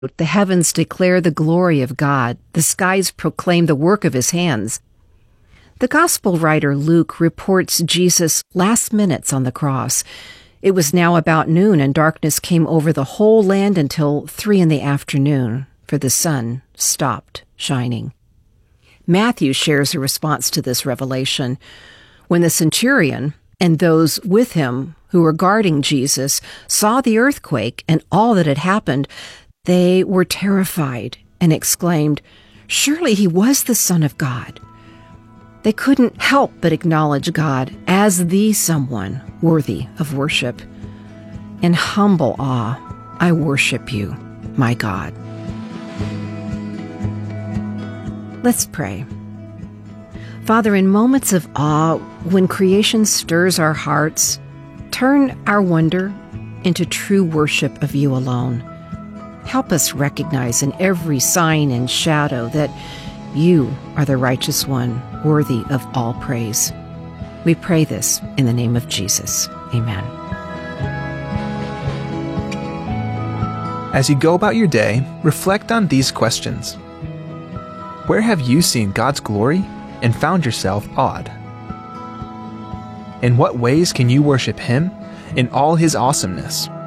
The heavens declare the glory of God. The skies proclaim the work of his hands. The gospel writer Luke reports Jesus' last minutes on the cross. It was now about noon, and darkness came over the whole land until 3 p.m, for the sun stopped shining. Matthew shares a response to this revelation. When the centurion and those with him who were guarding Jesus saw the earthquake and all that had happened, they were terrified and exclaimed, "Surely he was the Son of God." They couldn't help but acknowledge God as the someone worthy of worship. In humble awe, I worship you, my God. Let's pray. Father, in moments of awe, when creation stirs our hearts, turn our wonder into true worship of you alone. Help us recognize in every sign and shadow that you are the righteous one, worthy of all praise. We pray this in the name of Jesus. Amen. As you go about your day, reflect on these questions. Where have you seen God's glory and found yourself awed? In what ways can you worship Him in all His awesomeness?